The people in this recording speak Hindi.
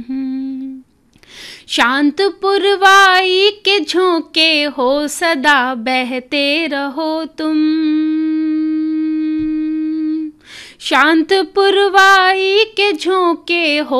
शांत पुरवाई के झोंके हो सदा बहते रहो तुम। शांत पुरवाई के झोंके हो